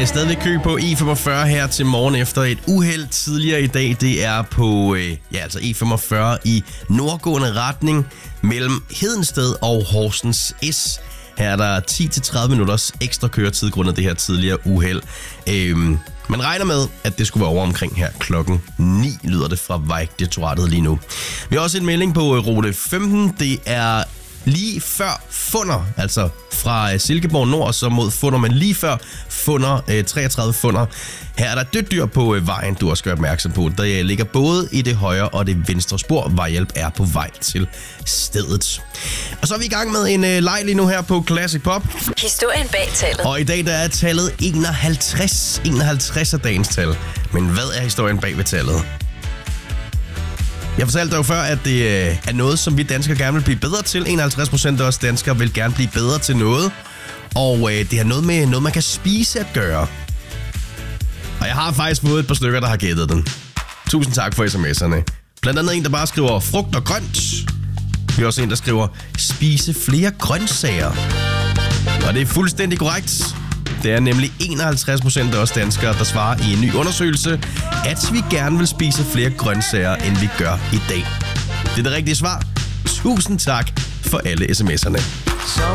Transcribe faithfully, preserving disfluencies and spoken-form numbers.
er stadigvæk kø på E femogfyrre her til morgen efter et uheld tidligere i dag. Det er på øh, ja, altså E femogfyrre i nordgående retning mellem Hedensted og Horsens S. Her er der ti til tredive minutters ekstra køretid grundet det her tidligere uheld. Øhm, man regner med, at det skulle være over omkring her klokken ni, lyder det fra Vejdirektoratet lige nu. Vi har også en melding på rute femten. Det er lige før Funder, altså fra Silkeborg Nord så mod Funder, men lige før Funder, øh, treogtredive Funder. Her er der dødt dyr på øh, vejen, du også skal være opmærksom på. Der ligger både i det højre og det venstre spor. Vejhjælp er på vej til stedet. Og så er vi i gang med en øh, leg lige nu her på Classic Pop. Historien bag tallet. Og i dag der er tallet enoghalvtreds. enoghalvtreds er dagens tal. Men hvad er historien bag ved tallet? Jeg fortalte dig jo før, at det øh, er noget, som vi danskere gerne vil blive bedre til. enoghalvtreds procent af os danskere vil gerne blive bedre til noget. Og øh, det har noget med noget, man kan spise at gøre. Og jeg har faktisk fået et par stykker, der har gættet den. Tusind tak for sms'erne. Blandt andet en, der bare skriver frugt og grønt. Vi har også en, der skriver spise flere grøntsager. Og det er fuldstændig korrekt. Det er nemlig enoghalvtreds procent af os danskere, der svarer i en ny undersøgelse, at vi gerne vil spise flere grøntsager, end vi gør i dag. Det er det rigtige svar. Tusind tak for alle sms'erne.